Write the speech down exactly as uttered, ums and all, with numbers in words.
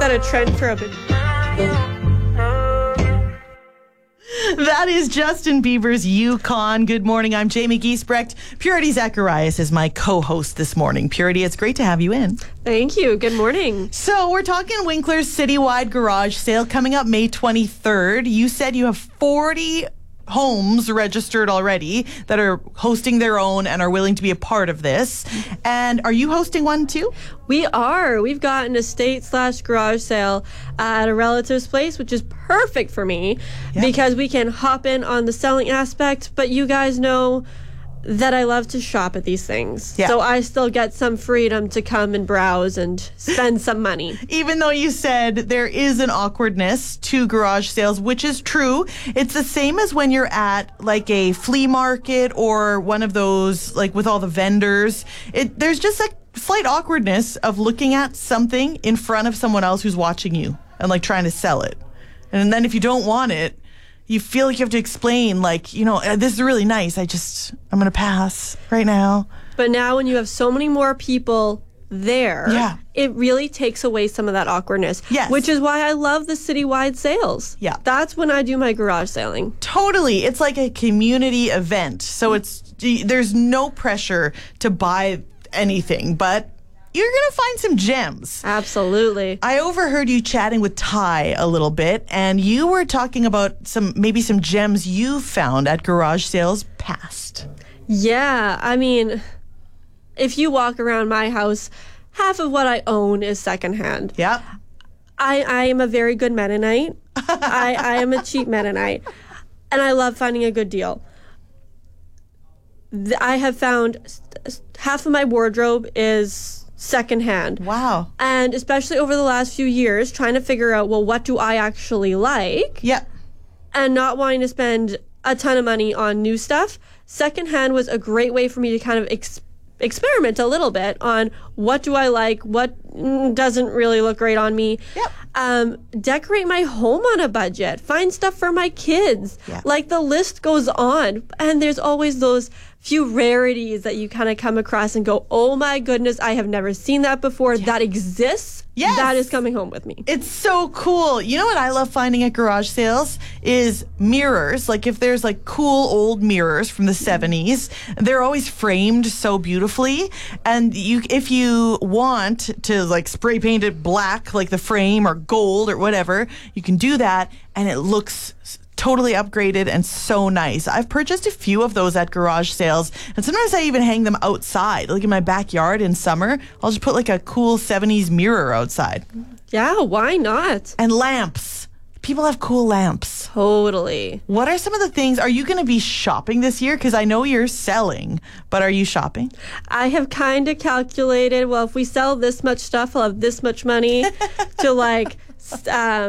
kind of trend for a bit. That is Justin Bieber's Yukon. Good morning. I'm Jamie Giesbrecht. Purity Zacharias is my co-host this morning. Purity, it's great to have you in. Thank you. Good morning. So we're talking Winkler's citywide garage sale coming up May twenty-third. You said you have forty homes registered already that are hosting their own and are willing to be a part of this. And are you hosting one too? We are. We've got an estate slash garage sale at a relative's place, which is perfect for me yep. because we can hop in on the selling aspect. But you guys know that I love to shop at these things. Yeah. So I still get some freedom to come and browse and spend some money. Even though you said there is an awkwardness to garage sales, which is true. It's the same as when you're at like a flea market or one of those, like with all the vendors. It There's just a slight awkwardness of looking at something in front of someone else who's watching you and like trying to sell it. And then if you don't want it, you feel like you have to explain, like, you know, this is really nice. I just, I'm going to pass right now. But now when you have so many more people there, yeah. it really takes away some of that awkwardness. Yes. Which is why I love the citywide sales. Yeah. That's when I do my garage selling. Totally. It's like a community event. So it's, there's no pressure to buy anything, but you're going to find some gems. Absolutely. I overheard you chatting with Ty a little bit, and you were talking about some maybe some gems you found at garage sales past. Yeah. I mean, if you walk around my house, half of what I own is secondhand. Yep. I, I am a very good Mennonite. I, I am a cheap Mennonite. And I love finding a good deal. I have found half of my wardrobe is secondhand. Wow. And especially over the last few years, trying to figure out, well, what do I actually like? Yeah. And not wanting to spend a ton of money on new stuff. Secondhand was a great way for me to kind of ex- experiment a little bit on what do I like, what doesn't really look great on me. Yep. Um, decorate my home on a budget. Find stuff for my kids. Yeah. Like the list goes on. And there's always those few rarities that you kind of come across and go, oh my goodness, I have never seen that before. Yeah. That exists. Yes. That is coming home with me. It's so cool. You know what I love finding at garage sales is mirrors. Like if there's like cool old mirrors from the seventies, they're always framed so beautifully. And you, if you want to like spray paint it black, like the frame, or gold or whatever, you can do that. And it looks totally upgraded and so nice. I've purchased a few of those at garage sales, and sometimes I even hang them outside, like in my backyard in summer. I'll just put like a cool seventies mirror outside. Yeah, why not? And lamps. People have cool lamps. Totally. What are some of the things? Are you going to be shopping this year? Because I know you're selling, but are you shopping? I have kind of calculated, well, if we sell this much stuff, I'll have this much money to like um,